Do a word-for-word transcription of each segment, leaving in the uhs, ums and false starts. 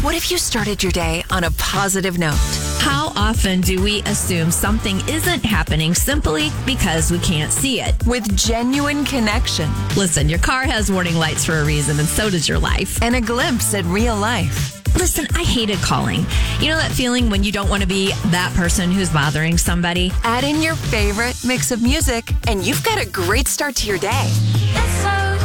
What if you started your day on a positive note? How often do we assume something isn't happening simply because we can't see it? With genuine connection. Listen, your car has warning lights for a reason, and so does your life. And a glimpse at real life. Listen, I hated calling. You know that feeling when you don't want to be that person who's bothering somebody? Add in your favorite mix of music, and you've got a great start to your day. It's so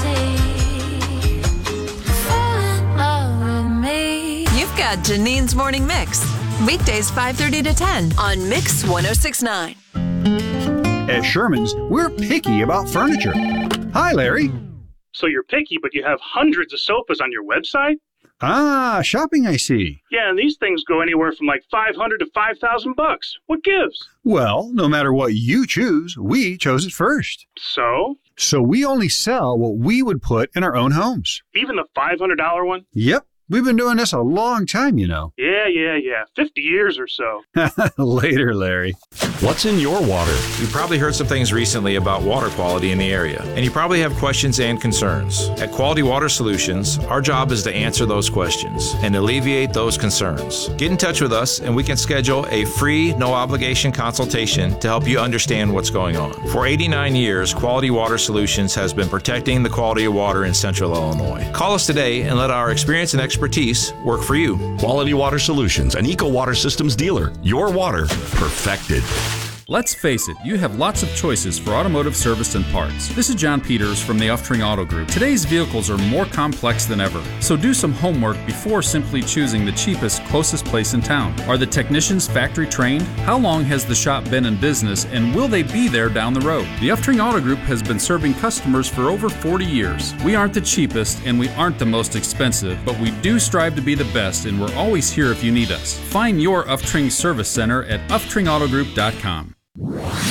easy. Fall in love with me. You've got Janine's Morning Mix. Weekdays five thirty to ten on Mix one oh six point nine. At Sherman's, we're picky about furniture. Hi, Larry. So you're picky, but you have hundreds of sofas on your website? Ah, shopping, I see. Yeah, and these things go anywhere from like five hundred to five thousand bucks. What gives? Well, no matter what you choose, we chose it first. So? So we only sell what we would put in our own homes. Even the five hundred dollars one? Yep. We've been doing this a long time, you know. Yeah, yeah, yeah. fifty years or so. Later, Larry. What's in your water? You probably heard some things recently about water quality in the area, and you probably have questions and concerns. At Quality Water Solutions, our job is to answer those questions and alleviate those concerns. Get in touch with us, and we can schedule a free, no-obligation consultation to help you understand what's going on. For eighty-nine years, Quality Water Solutions has been protecting the quality of water in Central Illinois. Call us today and let our experience and expertise work for you. Quality Water Solutions, an Eco Water Systems dealer. Your water perfected. Let's face it, you have lots of choices for automotive service and parts. This is John Peters from the Uftring Auto Group. Today's vehicles are more complex than ever, so do some homework before simply choosing the cheapest, closest place in town. Are the technicians factory trained? How long has the shop been in business, and will they be there down the road? The Uftring Auto Group has been serving customers for over forty years. We aren't the cheapest, and we aren't the most expensive, but we do strive to be the best, and we're always here if you need us. Find your Uftring Service Center at uftring auto group dot com.